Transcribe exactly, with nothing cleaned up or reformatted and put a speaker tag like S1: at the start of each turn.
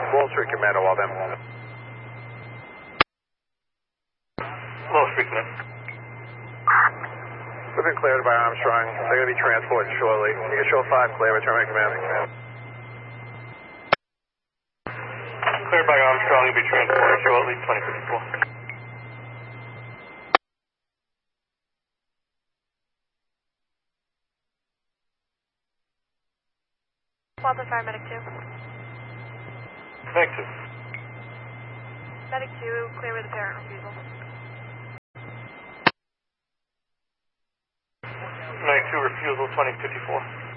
S1: Wall Street Commando, all them.
S2: Wall Street Commando.
S1: We've been cleared by Armstrong. They're going to be transported shortly. You can show five clear, return my command.
S2: Cleared by Armstrong, you'll be transported shortly, twenty fifty-four.
S3: Delta Fire Medic two.
S2: Medic two.
S3: Medic two, clear with apparent refusal.
S2: Medic two, refusal, twenty fifty-four.